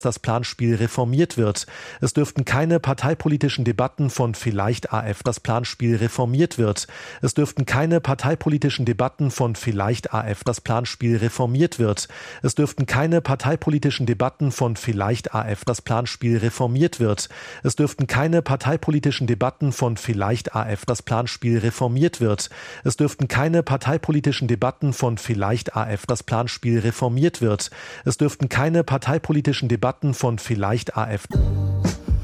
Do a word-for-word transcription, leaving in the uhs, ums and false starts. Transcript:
das Planspiel reformiert wird. Es dürften keine parteipolitischen Debatten von vielleicht A F, das Planspiel reformiert wird. Es dürften keine parteipolitischen Debatten von vielleicht A F, das Planspiel reformiert wird. Es dürften keine parteipolitischen Debatten von vielleicht A F, das Planspiel reformiert wird. Es dürften keine parteipolitischen Debatten von vielleicht A F, das Planspiel reformiert wird. Es dürften keine parteipolitischen Debatten von vielleicht A F, das Planspiel reformiert wird. Es dürften keine parteipolitischen Debatten von vielleicht A F.